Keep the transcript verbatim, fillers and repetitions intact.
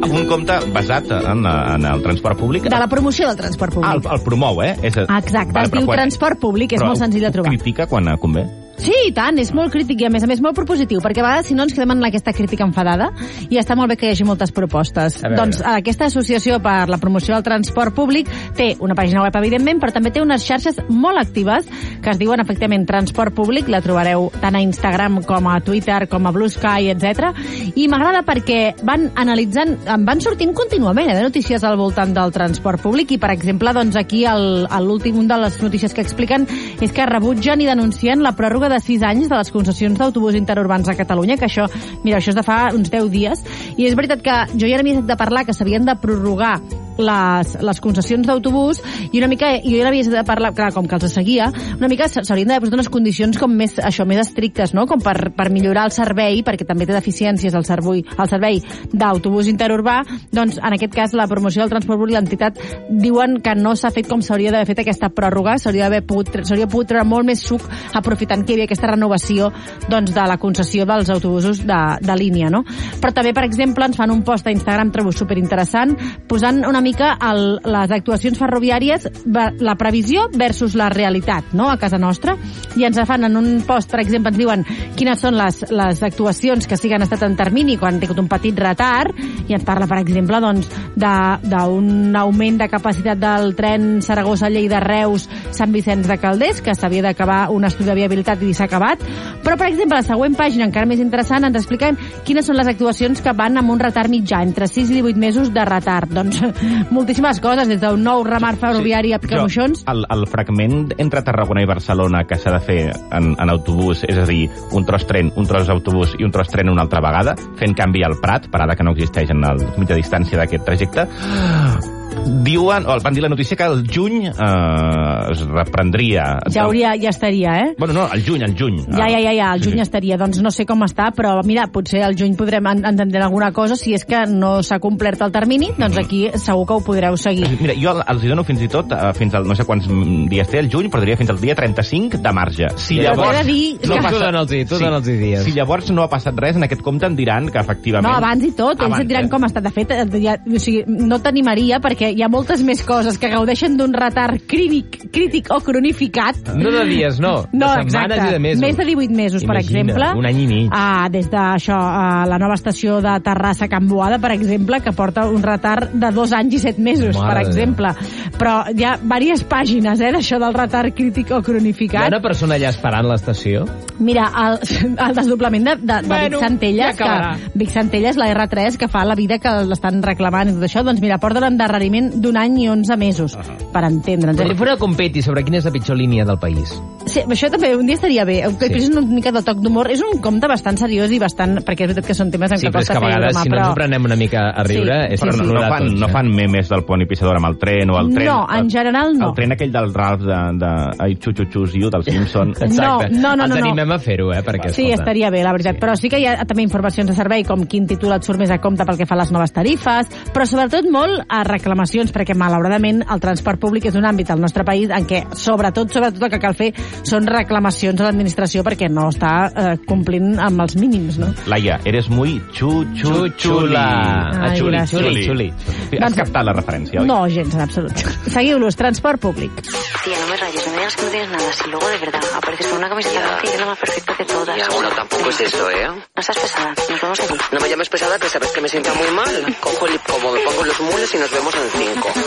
un compte basat en, en el transport públic. De la promoció del transport públic. Ah, el, el promou, eh? És a... Exacte, es diu transport públic, és molt senzill de trobar. Però critica quan convé? Sí, i tant, és molt crític i a més a més molt propositiu, perquè a vegades si no ens quedem en aquesta crítica enfadada i està molt bé que hi hagi moltes propostes. Doncs aquesta associació per la promoció del transport públic té una pàgina web, evidentment, però també té unes xarxes molt actives que es diuen efectivament Transport Públic, la trobareu tant a Instagram com a Twitter, com a Blue Sky, etcètera. I m'agrada perquè van analitzant, van sortint contínuament eh, de notícies al voltant del transport públic i, per exemple, doncs aquí el, l'últim un de les notícies que expliquen és que rebutgen i denuncien la pròrroga de sis anys de les concessions d'autobús interurbans a Catalunya, que això, mira, això és de fa uns deu dies, i és veritat que jo ja n'havia de parlar que s'havien de prorrogar les, les concessions d'autobús i una mica, jo ja n'havia de parlar, clar, com que els seguia, una mica s'haurien d'haver posat unes condicions com més, això, més estrictes, no?, com per, per millorar el servei, perquè també té deficiències el servei, el servei d'autobús interurbà, doncs en aquest cas la promoció del transport públic, l'entitat diuen que no s'ha fet com s'hauria d'haver fet aquesta pròrroga, s'hauria d'haver pogut, s'hauria pogut treure molt més suc aprofitant que hi havia aquesta renovació doncs, de la concessió dels autobusos de, de línia, no? Però també, per exemple, ens fan un post a Instagram, trobo superinteressant, posant una mica el, les actuacions ferroviàries, la previsió versus la realitat, no?, a casa nostra, i ens fan en un post, per exemple, ens diuen quines són les, les actuacions que sí que han estat en termini quan han tingut un petit retard, i ens parla, per exemple, doncs, d'un augment de capacitat del tren Saragossa-Lleida-Reus-Sant Vicenç de Calders, que s'havia d'acabar un estudi de viabilitat i s'ha acabat, però, per exemple, la següent pàgina, encara més interessant, ens expliquen quines són les actuacions que van amb un retard mitjà, entre sis i divuit mesos de retard. Doncs moltíssimes coses, des d'un nou ramal ferroviari sí, a Picamoixons. El, el fragment entre Tarragona i Barcelona que s'ha de fer en, en autobús, és a dir, un tros tren, un tros autobús i un tros tren una altra vegada, fent canvi al Prat, parada que no existeix en el mitja distància d'aquest trajecte, diuen, o van dir la notícia que el juny eh, es reprendria. Ja hauria, ja estaria, eh? Bueno, no, el juny, el juny. Ja, ja, ja, ja, el juny estaria. Doncs no sé com està, però mira, potser el juny podrem entendre alguna cosa, si és que no s'ha complert el termini, doncs aquí segur que ho podreu seguir. Mira, jo els hi dono fins i tot, fins al, no sé quants dies té el juny, però diria fins al dia trenta-cinc de marge. Si llavors... Dir... No passa... Tu dona'ls-hi, tu sí. dona'ls-hi dies. Si llavors no ha passat res, en aquest compte em diran que efectivament... No, abans i tot, ells et diran com ha estat. De fet, ja, o sigui, no t'animaria, perquè hi ha moltes més coses que gaudeixen d'un retard crític, crític o cronificat. No de dies, no. No, de setmanes exacte. I de mesos. Més de divuit mesos, Imagina, per exemple. Un any i mig. Ah, des d'això, a la nova estació de Terrassa Can Boada, per exemple, que porta un retard de dos anys i set mesos, Mare per exemple. Però hi ha diverses pàgines, eh, d'això del retard crític o cronificat. Hi ha una persona allà esperant l'estació? Mira, el, el desdoblament de, de, de bueno, Vic Centelles, ja que Vic Centelles, la erre tres, que fa la vida que l'estan reclamant i tot això, doncs mira, porta l'endarreriment d'un any i onze mesos, uh -huh. per entendre'ns. Però si fos a competi sobre quina és la pitjor línia del país. Sí, això també un dia estaria bé. Sí. És una mica del toc d'humor. És un compte bastant seriós i bastant... Perquè és veritat que són temes en sí, què costa fer... Sí, però és que a vegades, si no ens ho prenem una mica a riure, sí, és sí, per sí. No, fan, tots, no fan memes del pont i pissador amb el tren o el tren... No, en general no. El tren aquell del Ralph de... de ai, xu-xu-xus, you, del Simpson. Exacte. No, no, no. Ens no, animem no. a fer-ho, eh? Perquè, sí, escolta. Estaria bé, la veritat. Sí. Però sí que hi ha també informacions de servei, com quin títol et surt més a compte pel que fa a les noves tarifes, però sobretot molt a reclamacions, perquè malauradament el transport públic és un àmbit al nostre país en què sobretot, sobretot el que cal fer són reclamacions a l'administració perquè no està eh, complint amb els mínims, no? Laia, eres muy chu-chu-chula. Ai, xuli, gràcies. xuli, xuli. Has captat la referència, oi? No, gens, en absolut. Seguiu-los, transport públic. Tía, no me rayes, no me digas que no tienes nada, si luego de verdad apareces con una camiseta blanca y eres más perfecta que todas. Ya, bueno, tampoco es eso, ¿eh? No estás pesada, nos vemos allí. No me llames pesada, que sabes que me sienta muy mal. Cojo el lip como me pongo los mules y nos vemos en cinco.